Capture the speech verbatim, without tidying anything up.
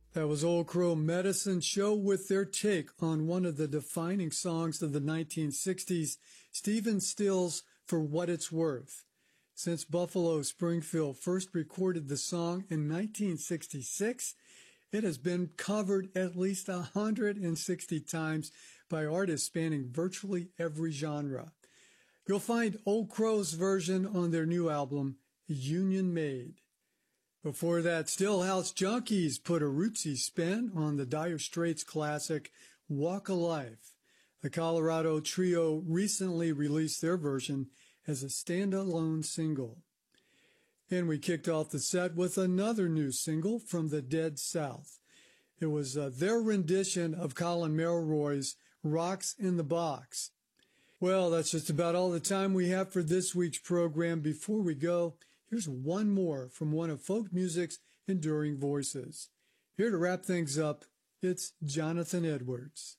That was Old Crow Medicine Show with their take on one of the defining songs of the nineteen sixties, Stephen Stills' For What It's Worth. Since Buffalo Springfield first recorded the song in nineteen sixty-six, it has been covered at least one hundred sixty times by artists spanning virtually every genre. You'll find Old Crow's version on their new album, Union Made. Before that, Stillhouse Junkies put a rootsy spin on the Dire Straits classic, Walk a Life. The Colorado trio recently released their version as a standalone single. And we kicked off the set with another new single from the Dead South. It was uh, their rendition of Colin Melroy's Rocks in the Box. Well, that's just about all the time we have for this week's program. Before we go, here's one more from one of folk music's enduring voices. Here to wrap things up, it's Jonathan Edwards.